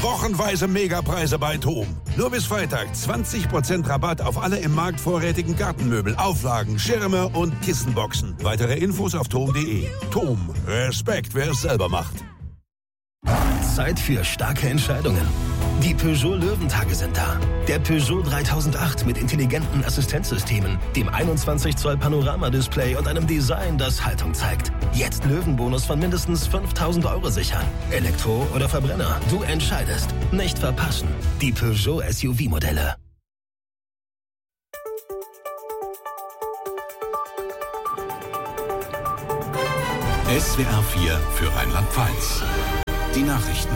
Wochenweise Megapreise bei TOM. Nur bis Freitag 20% Rabatt auf alle im Markt vorrätigen Gartenmöbel, Auflagen, Schirme und Kissenboxen. Weitere Infos auf tom.de. TOM. Respekt, wer es selber macht. Zeit für starke Entscheidungen. Die Peugeot Löwentage sind da. Der Peugeot 3008 mit intelligenten Assistenzsystemen, dem 21 Zoll Panoramadisplay und einem Design, das Haltung zeigt. Jetzt Löwenbonus von mindestens 5.000 € sichern. Elektro oder Verbrenner, du entscheidest. Nicht verpassen. Die Peugeot SUV-Modelle. SWR 4 für Rheinland-Pfalz. Die Nachrichten.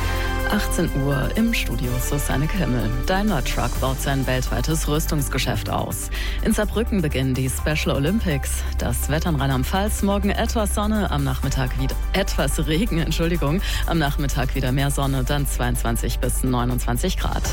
18 Uhr im Studio Susanne Kimmel. Daimler Truck baut sein weltweites Rüstungsgeschäft aus. In Saarbrücken beginnen die Special Olympics. Das Wetter in Rheinland-Pfalz, morgen etwas Sonne, am Nachmittag wieder etwas Regen, am Nachmittag wieder mehr Sonne, dann 22 bis 29 Grad.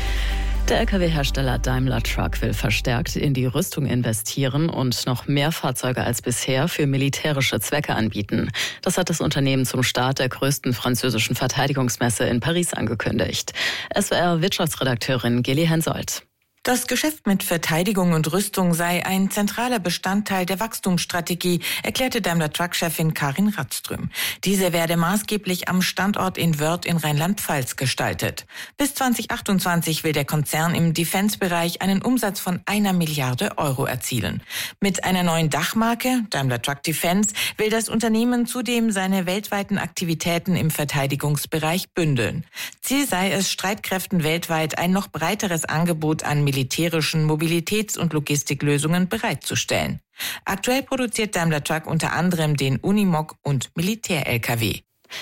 Der Lkw-Hersteller Daimler Truck will verstärkt in die Rüstung investieren und noch mehr Fahrzeuge als bisher für militärische Zwecke anbieten. Das hat das Unternehmen zum Start der größten französischen Verteidigungsmesse in Paris angekündigt. SWR-Wirtschaftsredakteurin Geli Hensoldt. Das Geschäft mit Verteidigung und Rüstung sei ein zentraler Bestandteil der Wachstumsstrategie, erklärte Daimler-Truck-Chefin Karin Radström. Diese werde maßgeblich am Standort in Wörth in Rheinland-Pfalz gestaltet. Bis 2028 will der Konzern im Defense-Bereich einen Umsatz von 1 Milliarde € erzielen. Mit einer neuen Dachmarke, Daimler Truck Defense, will das Unternehmen zudem seine weltweiten Aktivitäten im Verteidigungsbereich bündeln. Ziel sei es, Streitkräften weltweit ein noch breiteres Angebot an militärischen Mobilitäts- und Logistiklösungen bereitzustellen. Aktuell produziert Daimler Truck unter anderem den Unimog und Militär-Lkw.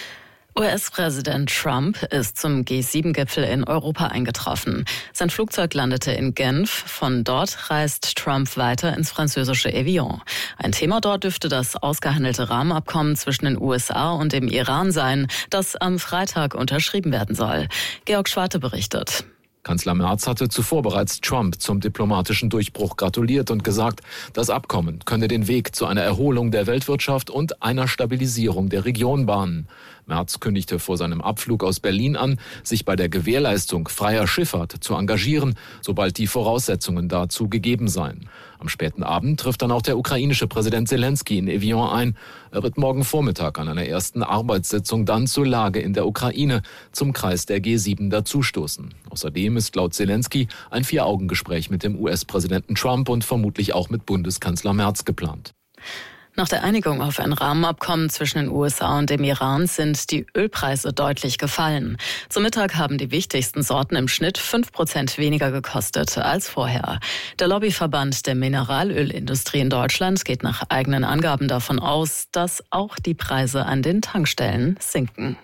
US-Präsident Trump ist zum G7-Gipfel in Europa eingetroffen. Sein Flugzeug landete in Genf. Von dort reist Trump weiter ins französische Evian. Ein Thema dort dürfte das ausgehandelte Rahmenabkommen zwischen den USA und dem Iran sein, das am Freitag unterschrieben werden soll. Georg Schwarte berichtet. Kanzler Merz hatte zuvor bereits Trump zum diplomatischen Durchbruch gratuliert und gesagt, das Abkommen könne den Weg zu einer Erholung der Weltwirtschaft und einer Stabilisierung der Region bahnen. Merz kündigte vor seinem Abflug aus Berlin an, sich bei der Gewährleistung freier Schifffahrt zu engagieren, sobald die Voraussetzungen dazu gegeben seien. Am späten Abend trifft dann auch der ukrainische Präsident Zelensky in Evian ein. Er wird morgen Vormittag an einer ersten Arbeitssitzung dann zur Lage in der Ukraine zum Kreis der G7 dazustoßen. Außerdem ist laut Zelensky ein 4-Augen-Gespräch mit dem US-Präsidenten Trump und vermutlich auch mit Bundeskanzler Merz geplant. Nach der Einigung auf ein Rahmenabkommen zwischen den USA und dem Iran sind die Ölpreise deutlich gefallen. Zum Mittag haben die wichtigsten Sorten im Schnitt 5% weniger gekostet als vorher. Der Lobbyverband der Mineralölindustrie in Deutschland geht nach eigenen Angaben davon aus, dass auch die Preise an den Tankstellen sinken.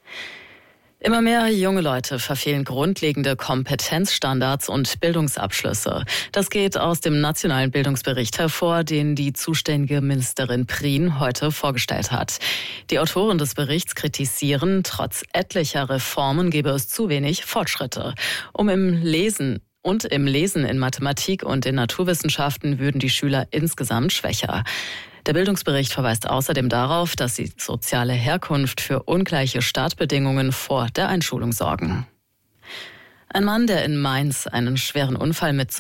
Immer mehr junge Leute verfehlen grundlegende Kompetenzstandards und Bildungsabschlüsse. Das geht aus dem nationalen Bildungsbericht hervor, den die zuständige Ministerin Prien heute vorgestellt hat. Die Autoren des Berichts kritisieren, trotz etlicher Reformen gebe es zu wenig Fortschritte. Im Lesen in Mathematik und in Naturwissenschaften würden die Schüler insgesamt schwächer. Der Bildungsbericht verweist außerdem darauf, dass die soziale Herkunft für ungleiche Startbedingungen vor der Einschulung sorgen. Ein Mann, der in Mainz einen schweren Unfall mit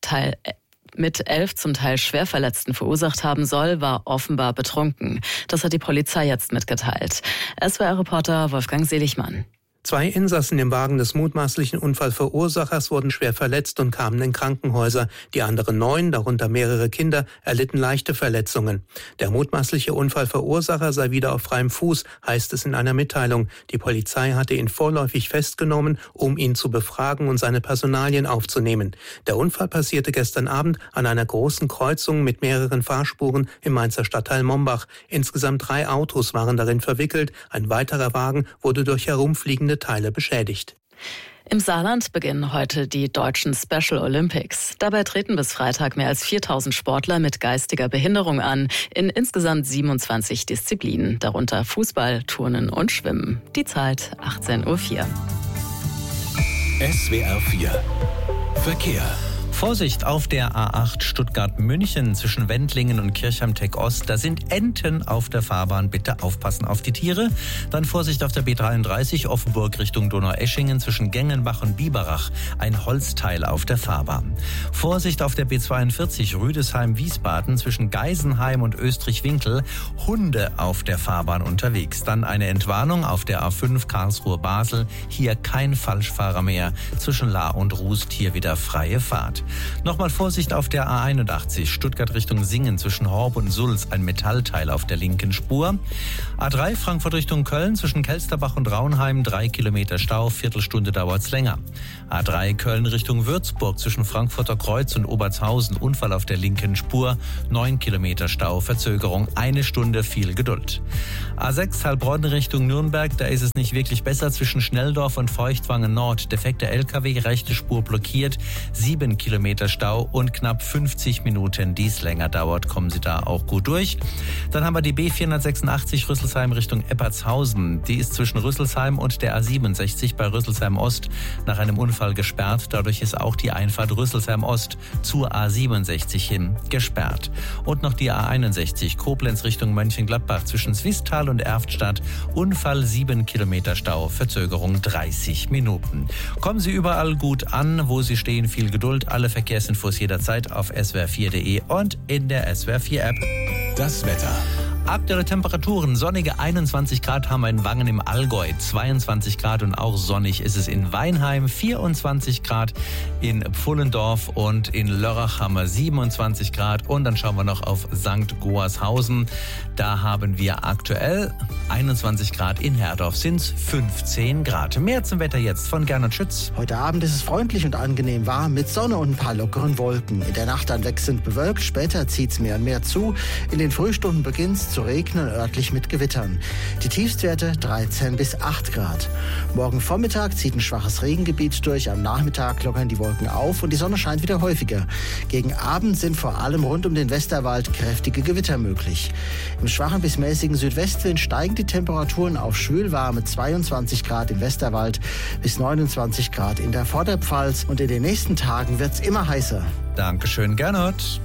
11 zum Teil Schwerverletzten verursacht haben soll, war offenbar betrunken. Das hat die Polizei jetzt mitgeteilt. SWR-Reporter Wolfgang Seligmann. 2 Insassen im Wagen des mutmaßlichen Unfallverursachers wurden schwer verletzt und kamen in Krankenhäuser. Die anderen 9, darunter mehrere Kinder, erlitten leichte Verletzungen. Der mutmaßliche Unfallverursacher sei wieder auf freiem Fuß, heißt es in einer Mitteilung. Die Polizei hatte ihn vorläufig festgenommen, um ihn zu befragen und seine Personalien aufzunehmen. Der Unfall passierte gestern Abend an einer großen Kreuzung mit mehreren Fahrspuren im Mainzer Stadtteil Mombach. Insgesamt 3 Autos waren darin verwickelt. Ein weiterer Wagen wurde durch herumfliegende Teile beschädigt. Im Saarland beginnen heute die deutschen Special Olympics. Dabei treten bis Freitag mehr als 4.000 Sportler mit geistiger Behinderung an, in insgesamt 27 Disziplinen, darunter Fußball, Turnen und Schwimmen. Die Zeit 18:04 Uhr. SWR 4 Verkehr. Vorsicht auf der A8 Stuttgart-München zwischen Wendlingen und Kirchheim-Teck-Ost. Da sind Enten auf der Fahrbahn. Bitte aufpassen auf die Tiere. Dann Vorsicht auf der B33 Offenburg Richtung Donaueschingen zwischen Gengenbach und Biberach. Ein Holzteil auf der Fahrbahn. Vorsicht auf der B42 Rüdesheim-Wiesbaden zwischen Geisenheim und Österreich-Winkel. Hunde auf der Fahrbahn unterwegs. Dann eine Entwarnung auf der A5 Karlsruhe-Basel. Hier kein Falschfahrer mehr. Zwischen Lahr und Rust hier wieder freie Fahrt. Nochmal Vorsicht auf der A81 Stuttgart Richtung Singen zwischen Horb und Sulz, ein Metallteil auf der linken Spur. A3 Frankfurt Richtung Köln zwischen Kelsterbach und Raunheim 3 Kilometer Stau, Viertelstunde dauert's länger. A3 Köln Richtung Würzburg zwischen Frankfurter Kreuz und Obertshausen, Unfall auf der linken Spur, 9 Kilometer Stau, Verzögerung, 1 Stunde, viel Geduld. A6 Heilbronn Richtung Nürnberg, da ist es nicht wirklich besser zwischen Schnelldorf und Feuchtwangen Nord. Defekter LKW, rechte Spur blockiert, 7 Kilometer Stau und knapp 50 Minuten, die es länger dauert, kommen Sie da auch gut durch. Dann haben wir die B486 Rüsselsheim Richtung Eppertshausen. Die ist zwischen Rüsselsheim und der A67 bei Rüsselsheim Ost nach einem Unfall gesperrt. Dadurch ist auch die Einfahrt Rüsselsheim Ost zur A67 hin gesperrt. Und noch die A61 Koblenz Richtung Mönchengladbach zwischen Swisttal und Erftstadt. Unfall, 7 Kilometer Stau, Verzögerung 30 Minuten. Kommen Sie überall gut an, wo Sie stehen, viel Geduld. Alle Verkehrsinfos jederzeit auf swr4.de und in der SWR4-App. Das Wetter. Aktuelle Temperaturen, sonnige 21 Grad haben wir in Wangen im Allgäu, 22 Grad und auch sonnig ist es in Weinheim, 24 Grad in Pfullendorf und in Lörrach haben wir 27 Grad und dann schauen wir noch auf St. Goarshausen, da haben wir aktuell 21 Grad, in Herdorf sind es 15 Grad. Mehr zum Wetter jetzt von Gernot Schütz. Heute Abend ist es freundlich und angenehm warm mit Sonne und ein paar lockeren Wolken. In der Nacht dann wechselnd bewölkt, später zieht es mehr und mehr zu. In den Frühstunden beginnt es zu regnen, örtlich mit Gewittern. Die Tiefstwerte 13 bis 8 Grad. Morgen Vormittag zieht ein schwaches Regengebiet durch. Am Nachmittag lockern die Wolken auf und die Sonne scheint wieder häufiger. Gegen Abend sind vor allem rund um den Westerwald kräftige Gewitter möglich. Im schwachen bis mäßigen Südwestwind steigen die Temperaturen auf schwülwarme 22 Grad im Westerwald bis 29 Grad in der Vorderpfalz. Und in den nächsten Tagen wird es immer heißer. Dankeschön, Gernot.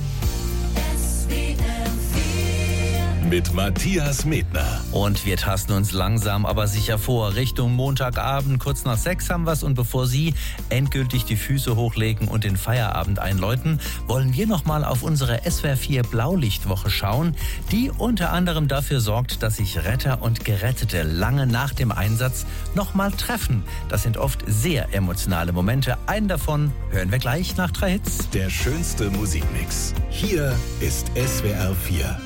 Mit Matthias Medner. Und wir tasten uns langsam, aber sicher vor. Richtung Montagabend, kurz nach 6 haben wir es. Und bevor Sie endgültig die Füße hochlegen und den Feierabend einläuten, wollen wir nochmal auf unsere SWR4 Blaulichtwoche schauen, die unter anderem dafür sorgt, dass sich Retter und Gerettete lange nach dem Einsatz nochmal treffen. Das sind oft sehr emotionale Momente. Einen davon hören wir gleich nach 3 Hits. Der schönste Musikmix. Hier ist SWR4.